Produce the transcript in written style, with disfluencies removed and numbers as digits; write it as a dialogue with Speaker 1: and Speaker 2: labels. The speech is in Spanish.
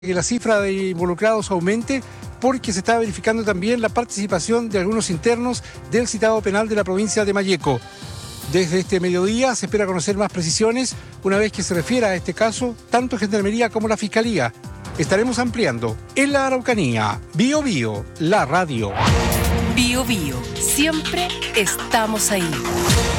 Speaker 1: que la cifra de involucrados aumente porque se está verificando también la participación de algunos internos del citado penal de la provincia de Malleco. Desde este mediodía se espera conocer más precisiones una vez que se refiera a este caso, tanto Gendarmería como la Fiscalía. Estaremos ampliando en la Araucanía. Bío Bío, la radio.
Speaker 2: Bío Bío, siempre estamos ahí.